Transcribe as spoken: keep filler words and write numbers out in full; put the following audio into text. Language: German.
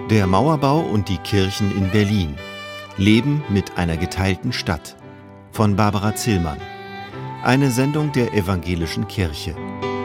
Der Mauerbau und die Kirchen in Berlin. Leben mit einer geteilten Stadt. Von Barbara Zillmann. Eine Sendung der Evangelischen Kirche.